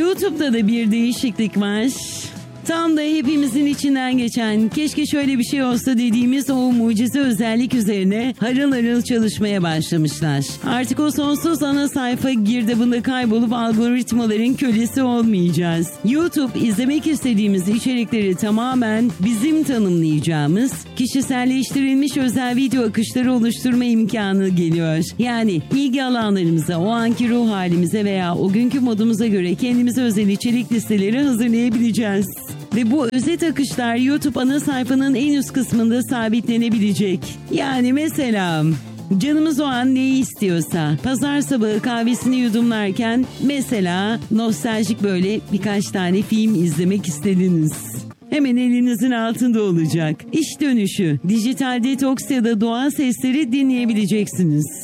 YouTube'da da bir değişiklik var. Tam da hepimizin içinden geçen, keşke şöyle bir şey olsa dediğimiz o mucize özellik üzerine harıl harıl çalışmaya başlamışlar. Artık o sonsuz ana sayfa girdabında kaybolup algoritmaların kölesi olmayacağız. YouTube izlemek istediğimiz içerikleri tamamen bizim tanımlayacağımız, kişiselleştirilmiş özel video akışları oluşturma imkanı geliyor. Yani ilgi alanlarımıza, o anki ruh halimize veya o günkü modumuza göre kendimize özel içerik listeleri hazırlayabileceğiz. Ve bu özet akışlar YouTube ana sayfanın en üst kısmında sabitlenebilecek. Yani mesela canımız o an neyi istiyorsa, pazar sabahı kahvesini yudumlarken mesela nostaljik böyle birkaç tane film izlemek istediniz. Hemen elinizin altında olacak. İş dönüşü, dijital detoks ya da doğal sesleri dinleyebileceksiniz.